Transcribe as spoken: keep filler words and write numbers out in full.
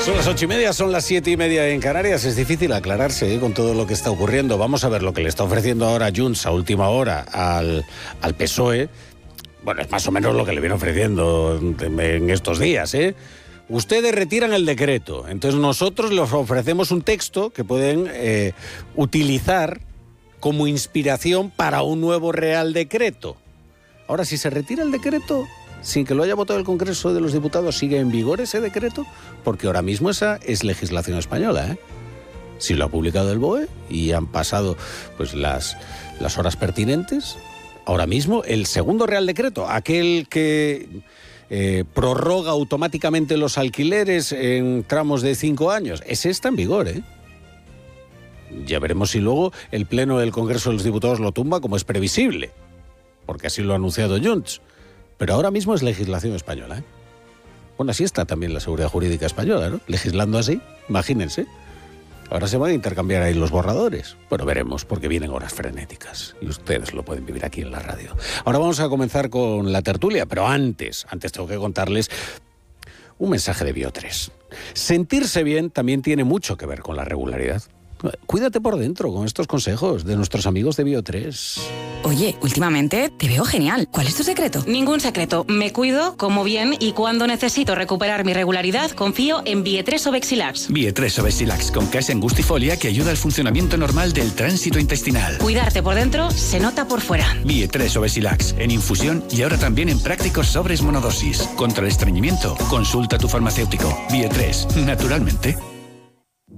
Son las ocho y media, son las siete y media en Canarias. Es difícil aclararse ¿eh? con todo lo que está ocurriendo. Vamos a ver lo que le está ofreciendo ahora Junts a última hora al, al P S O E. Bueno, es más o menos lo que le viene ofreciendo en estos días, ¿eh? Ustedes retiran el decreto, entonces nosotros les ofrecemos un texto que pueden eh, utilizar como inspiración para un nuevo Real Decreto. Ahora, si se retira el decreto sin que lo haya votado el Congreso de los Diputados, ¿sigue en vigor ese decreto? Porque ahora mismo esa es legislación española, ¿eh? Si lo ha publicado el B O E y han pasado pues las, las horas pertinentes, ahora mismo el segundo Real Decreto, aquel que eh, prorroga automáticamente los alquileres en tramos de cinco años, ese está en vigor, ¿eh? Ya veremos si luego el Pleno del Congreso de los Diputados lo tumba, como es previsible, porque así lo ha anunciado Junts. Pero ahora mismo es legislación española, ¿eh? Bueno, así está también la seguridad jurídica española, ¿no? Legislando así, imagínense. Ahora se van a intercambiar ahí los borradores. Bueno, veremos, porque vienen horas frenéticas y ustedes lo pueden vivir aquí en la radio. Ahora vamos a comenzar con la tertulia, pero antes, antes tengo que contarles un mensaje de Bio tres. Sentirse bien también tiene mucho que ver con la regularidad. Cuídate por dentro con estos consejos de nuestros amigos de Bio tres. Oye, últimamente te veo genial. ¿Cuál es tu secreto? Ningún secreto. Me cuido, como bien y cuando necesito recuperar mi regularidad, confío en Bio tres Obexilax. Bio tres Obexilax con Casa Angustifolia que ayuda al funcionamiento normal del tránsito intestinal. Cuidarte por dentro se nota por fuera. Bio tres Obexilax en infusión y ahora también en prácticos sobres monodosis. Contra el estreñimiento, consulta a tu farmacéutico. Bio tres, naturalmente.